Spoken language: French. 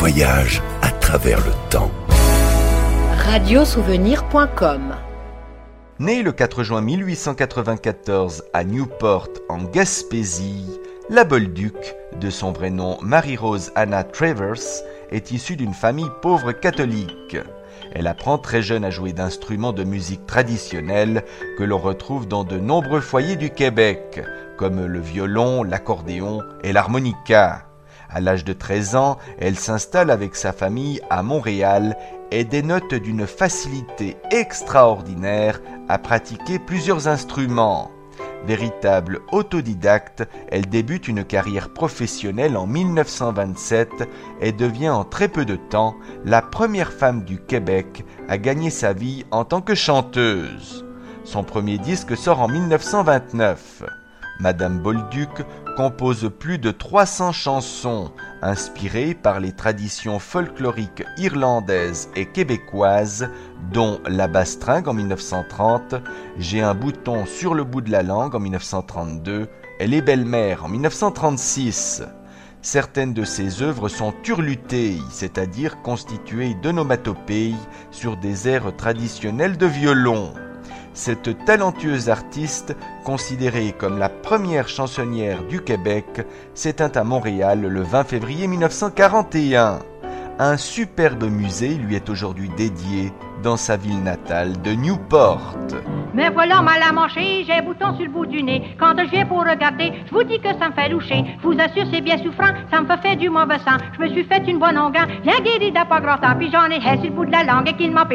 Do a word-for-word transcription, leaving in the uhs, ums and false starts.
voyage à travers le temps. radiosouvenir point com. Née le quatre juin mille huit cent quatre-vingt-quatorze à Newport, en Gaspésie, la Bolduc, de son vrai nom Marie-Rose Anna Travers, est issue d'une famille pauvre catholique. Elle apprend très jeune à jouer d'instruments de musique traditionnelle que l'on retrouve dans de nombreux foyers du Québec, comme le violon, l'accordéon et l'harmonica. À l'âge de treize ans, elle s'installe avec sa famille à Montréal et dénote d'une facilité extraordinaire à pratiquer plusieurs instruments. Véritable autodidacte, elle débute une carrière professionnelle en mille neuf cent vingt-sept et devient en très peu de temps la première femme du Québec à gagner sa vie en tant que chanteuse. Son premier disque sort en mille neuf cent vingt-neuf. Madame Bolduc compose plus de trois cents chansons inspirées par les traditions folkloriques irlandaises et québécoises, dont La Bastringue en mille neuf cent trente, J'ai un bouton sur le bout de la langue en mille neuf cent trente-deux et Les Belles-Mères en mille neuf cent trente-six. Certaines de ses œuvres sont turlutées, c'est-à-dire constituées d'onomatopées sur des airs traditionnels de violon. Cette talentueuse artiste, considérée comme la première chansonnière du Québec, s'éteint à Montréal le vingt février mille neuf cent quarante et un. Un superbe musée lui est aujourd'hui dédié dans sa ville natale de Newport. Me voilà mal à manger, j'ai un bouton sur le bout du nez. Quand je viens pour regarder, je vous dis que ça me fait loucher. Je vous assure, c'est bien souffrant, ça me fait faire du mauvais sang. Je me suis fait une bonne onguin, bien guérie d'un pas grand temps, puis j'en ai un sur le bout de la langue et qu'il m'empêche.